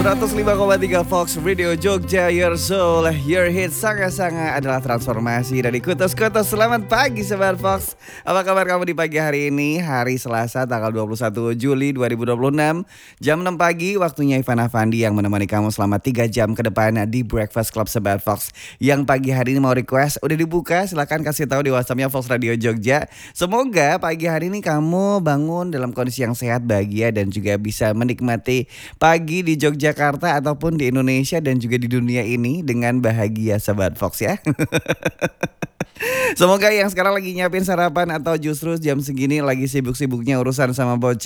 105,3 Fox Radio Jogja, Your Soul, Your Hit. Sangat-sangat adalah transformasi dari kutus-kutus. Selamat pagi Sobat Fox. Apa kabar kamu di pagi hari ini? Hari Selasa tanggal 21 Juli 2026 Jam 6 pagi waktunya Ivan Afandi yang menemani kamu selama 3 jam ke depan di Breakfast Club Sobat Fox. Yang pagi hari ini mau request udah dibuka, silahkan kasih tahu di WhatsAppnya Fox Radio Jogja. Semoga pagi hari ini kamu bangun dalam kondisi yang sehat, bahagia, dan juga bisa menikmati pagi di Yogyakarta ataupun di Indonesia dan juga di dunia ini dengan bahagia Sobat Fox ya. Semoga yang sekarang lagi nyiapin sarapan atau justru jam segini lagi sibuk-sibuknya urusan sama bocil